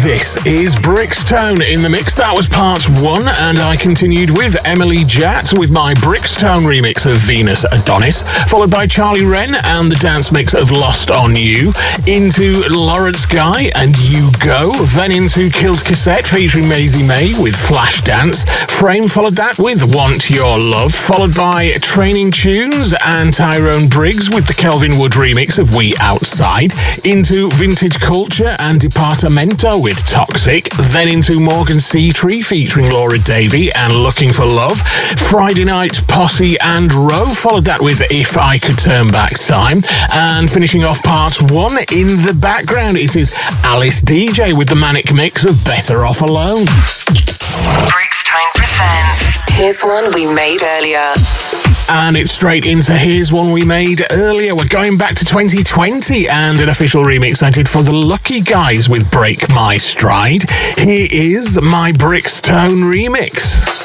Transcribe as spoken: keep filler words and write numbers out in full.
This is Brixtone in the mix. That was part one, and I continued with Emily Jatt with my Brixtone remix of Venus Adonis, followed by Charlie Wren and the dance mix of Lost on You, into Lawrence Guy and You Go, then into Killed Cassette featuring Maisie May with Flash Dance. Frame followed that with Want Your Love, followed by Training Tunes and Tyrone Briggs with the Kelvin Wood remix of We Outside, into Vintage Culture and Departamento with Toxic, then into Morgan Seatree featuring Laura Davey and Looking for Love. Friday Night Posse and Row followed that with If I Could Turn Back Time, and finishing off part one in the background, it is Alice D J with the manic mix of Better Off Alone. Brixtone presents Here's One We Made Earlier. And it's straight into Here's One We Made Earlier. We're going back to twenty twenty and an official remix I did for the Lucky Guys with Break My Stride. Here is my Brixtone remix.